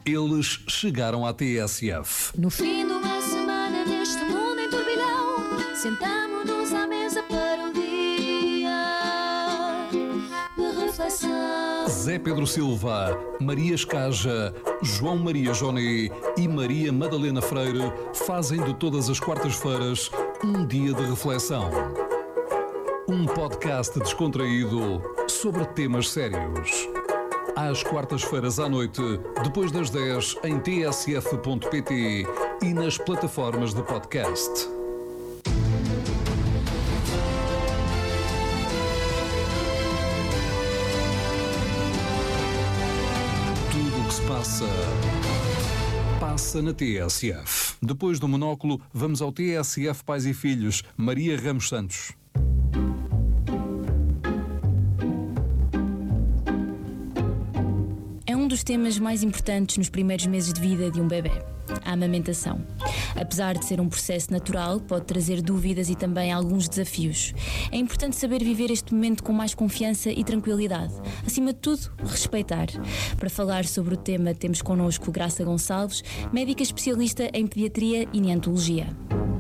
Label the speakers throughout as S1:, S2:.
S1: Eles chegaram à TSF.
S2: No fim de uma semana neste mundo em turbilhão, sentamo-nos à mesa para o dia de reflexão.
S1: Zé Pedro Silva, Maria Escaja, João Maria Joné e Maria Madalena Freire fazem de todas as quartas-feiras um dia de reflexão. Um podcast descontraído sobre temas sérios. Às quartas-feiras à noite, depois das 10, em tsf.pt e nas plataformas de podcast. Tudo o que se passa na TSF. Depois do monóculo, vamos ao TSF Pais e Filhos, Maria Ramos Santos.
S3: Um dos temas mais importantes nos primeiros meses de vida de um bebê, a amamentação. Apesar de ser um processo natural, pode trazer dúvidas e também alguns desafios. É importante saber viver este momento com mais confiança e tranquilidade. Acima de tudo, respeitar. Para falar sobre o tema, temos connosco Graça Gonçalves, médica especialista em pediatria e neonatologia.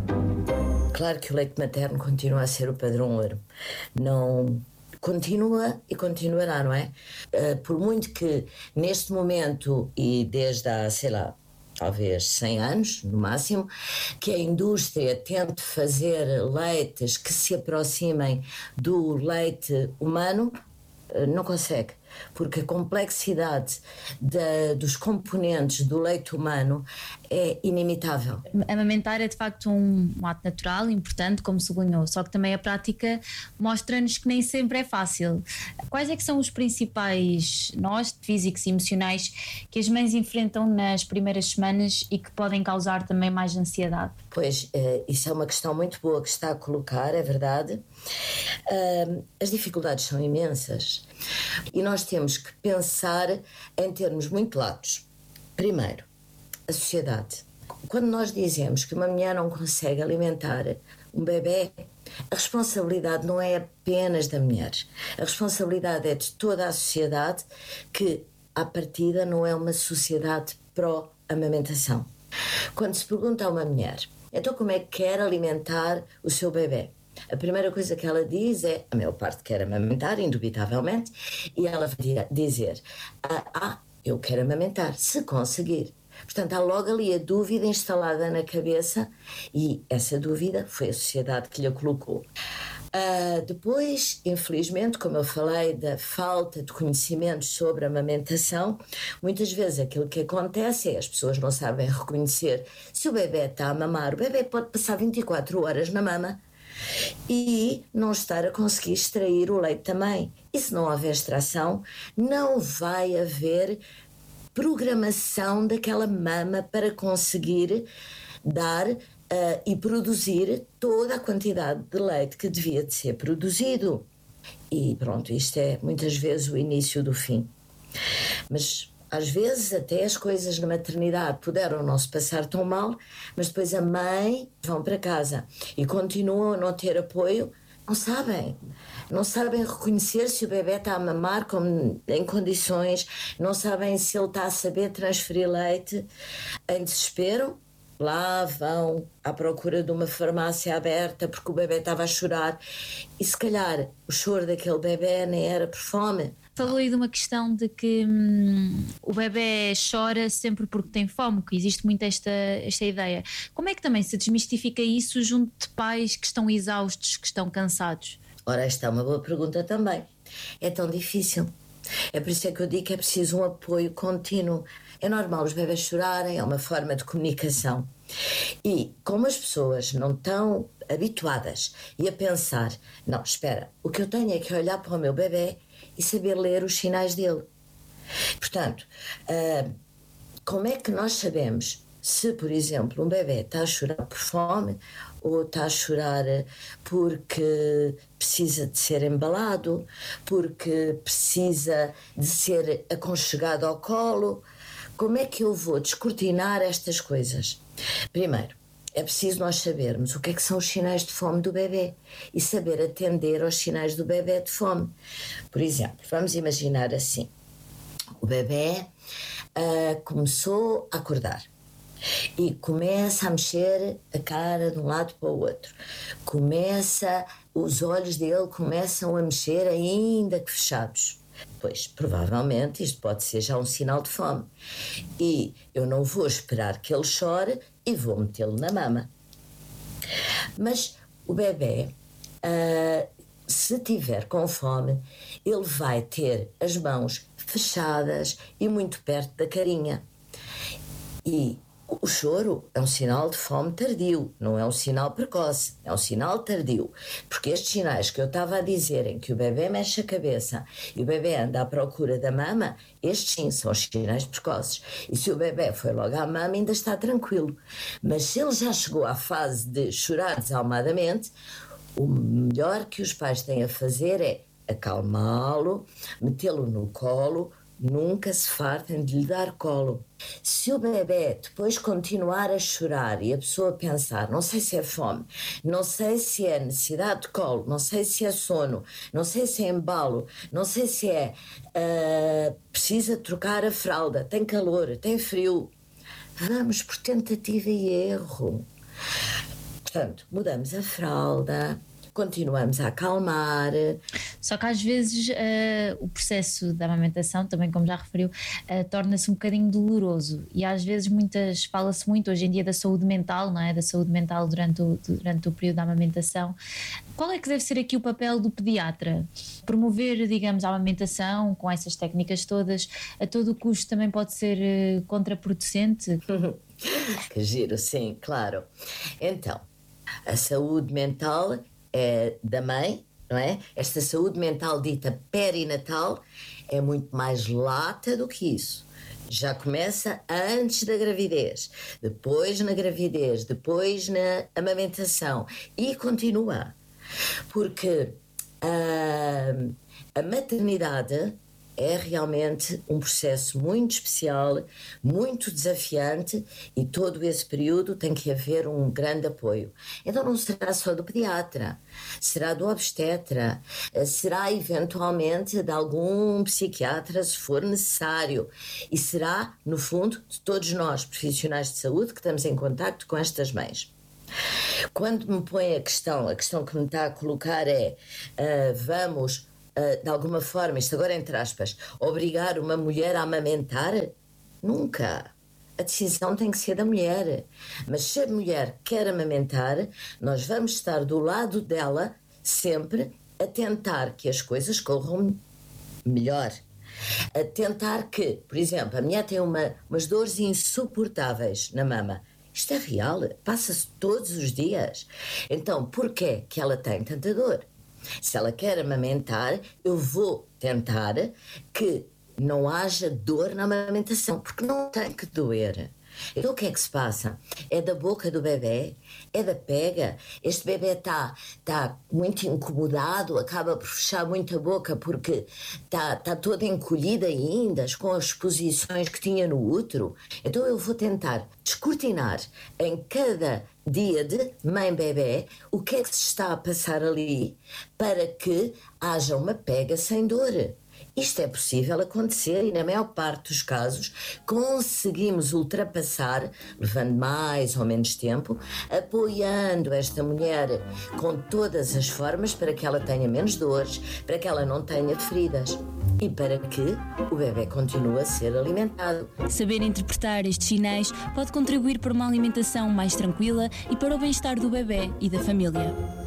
S4: Claro que o leite materno continua a ser o padrão ouro. Não... Continua e continuará, não é? Por muito que neste momento e desde há, talvez 100 anos, no máximo, que a indústria tente fazer leites que se aproximem do leite humano, não consegue, porque a complexidade dos componentes do leite humano é inimitável.
S3: Amamentar é de facto um ato natural, importante, como sublinhou, só que também a prática mostra-nos que nem sempre é fácil. Quais é que são os principais nós, físicos e emocionais, que as mães enfrentam nas primeiras semanas e que podem causar também mais ansiedade?
S4: Pois, isso é uma questão muito boa que está a colocar, é verdade. As dificuldades são imensas e nós temos que pensar em termos muito latos. Primeiro, a sociedade. Quando nós dizemos que uma mulher não consegue alimentar um bebê, a responsabilidade não é apenas da mulher. A responsabilidade é de toda a sociedade, que à partida não é uma sociedade pró-amamentação. Quando se pergunta a uma mulher, então como é que quer alimentar o seu bebê? A primeira coisa que ela diz é: a maior parte quer amamentar, indubitavelmente, e ela vai dizer: eu quero amamentar, se conseguir. Portanto, há logo ali a dúvida instalada na cabeça, e essa dúvida foi a sociedade que lhe a colocou. Depois, infelizmente, como eu falei da falta de conhecimentos sobre a amamentação, muitas vezes aquilo que acontece é as pessoas não sabem reconhecer se o bebê está a mamar. O bebê pode passar 24 horas na mama e não estar a conseguir extrair o leite também. E se não houver extração, não vai haver programação daquela mama para conseguir dar e produzir toda a quantidade de leite que devia de ser produzido. E pronto, isto é muitas vezes o início do fim. Mas às vezes até as coisas na maternidade puderam não se passar tão mal, mas depois a mãe vão para casa e continuam a não ter apoio. Não sabem reconhecer se o bebê está a mamar em condições, não sabem se ele está a saber transferir leite. Em desespero, lá vão à procura de uma farmácia aberta porque o bebê estava a chorar, e se calhar o choro daquele bebê nem era por fome.
S3: Falou aí de uma questão de que o bebê chora sempre porque tem fome, que existe muito esta ideia. Como é que também se desmistifica isso junto de pais que estão exaustos, que estão cansados?
S4: Ora, esta é uma boa pergunta também. É tão difícil. É por isso é que eu digo que é preciso um apoio contínuo. É normal os bebés chorarem, é uma forma de comunicação. E como as pessoas não estão habituadas e a pensar, não, espera, o que eu tenho é que olhar para o meu bebê e saber ler os sinais dele. Portanto, como é que nós sabemos se, por exemplo, um bebê está a chorar por fome ou está a chorar porque precisa de ser embalado, porque precisa de ser aconchegado ao colo? Como é que eu vou descortinar estas coisas? Primeiro, é preciso nós sabermos o que é que são os sinais de fome do bebê e saber atender aos sinais do bebê de fome. Por exemplo, vamos imaginar assim: o bebê começou a acordar. E começa a mexer a cara de um lado para o outro. Os olhos dele começam a mexer ainda que fechados. Pois, provavelmente, isto pode ser já um sinal de fome. E eu não vou esperar que ele chore e vou metê-lo na mama. Mas o bebê, se tiver com fome, ele vai ter as mãos fechadas e muito perto da carinha. E o choro é um sinal de fome tardio, não é um sinal precoce, é um sinal tardio. Porque estes sinais que eu estava a dizer, em que o bebê mexe a cabeça e o bebê anda à procura da mama, estes sim são os sinais precoces. E se o bebê foi logo à mama, ainda está tranquilo. Mas se ele já chegou à fase de chorar desalmadamente, o melhor que os pais têm a fazer é acalmá-lo, metê-lo no colo. Nunca se fartem de lhe dar colo. Se o bebê depois continuar a chorar e a pessoa pensar, não sei se é fome, não sei se é necessidade de colo, não sei se é sono, não sei se é embalo, não sei se é precisa trocar a fralda, tem calor, tem frio, vamos por tentativa e erro. Portanto, mudamos a fralda, continuamos a acalmar.
S5: Só que às vezes o processo da amamentação, também como já referiu, torna-se um bocadinho doloroso e às vezes fala-se muito hoje em dia da saúde mental, não é? Da saúde mental durante o período da amamentação. Qual é que deve ser aqui o papel do pediatra? Promover, digamos, a amamentação com essas técnicas todas, a todo o custo também pode ser contraproducente?
S4: Que giro, sim, claro. Então, a saúde mental é da mãe, não é? Esta saúde mental dita perinatal é muito mais lata do que isso. Já começa antes da gravidez, depois na gravidez, depois na amamentação e continua. Porque a maternidade é realmente um processo muito especial, muito desafiante e todo esse período tem que haver um grande apoio. Então não será só do pediatra, será do obstetra, será eventualmente de algum psiquiatra se for necessário e será, no fundo, de todos nós, profissionais de saúde, que estamos em contacto com estas mães. Quando me põe a questão que me está a colocar é vamos de alguma forma, isto agora entre aspas, obrigar uma mulher a amamentar? Nunca. A decisão tem que ser da mulher. Mas se a mulher quer amamentar, nós vamos estar do lado dela sempre a tentar que as coisas corram melhor. A tentar que, por exemplo, a mulher tem umas dores insuportáveis na mama. Isto é real, passa-se todos os dias. Então, porquê que ela tem tanta dor? Se ela quer amamentar, eu vou tentar que não haja dor na amamentação, porque não tem que doer. Então o que é que se passa? É da boca do bebê? É da pega? Este bebê está muito incomodado, acaba por fechar muito a boca porque está todo encolhido ainda, com as posições que tinha no útero. Então eu vou tentar descortinar em cada dia de mãe-bebê o que é que se está a passar ali para que haja uma pega sem dor. Isto é possível acontecer e na maior parte dos casos conseguimos ultrapassar, levando mais ou menos tempo, apoiando esta mulher com todas as formas para que ela tenha menos dores, para que ela não tenha feridas e para que o bebê continue a ser alimentado.
S3: Saber interpretar estes sinais pode contribuir para uma alimentação mais tranquila e para o bem-estar do bebê e da família.